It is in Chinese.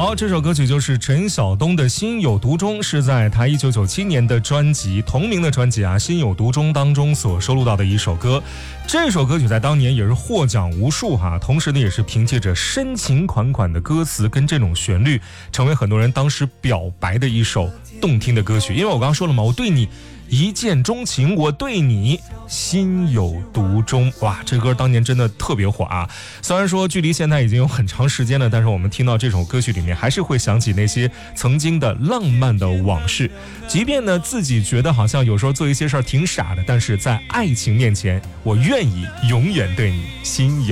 好，这首歌曲就是陈晓东的《心有独钟》，是在他1997年的专辑同名的专辑《心有独钟》当中所收录到的一首歌。这首歌曲在当年也是获奖无数同时呢也是凭借着深情款款的歌词跟这种旋律，成为很多人当时表白的一首动听的歌曲。因为我刚刚说了嘛，我对你一见钟情，我对你心有独钟。哇，这歌当年真的特别火啊！虽然说距离现在已经有很长时间了，但是我们听到这首歌曲里面还是会想起那些曾经的浪漫的往事。即便呢自己觉得好像有时候做一些事儿挺傻的，但是在爱情面前，我愿意永远对你心有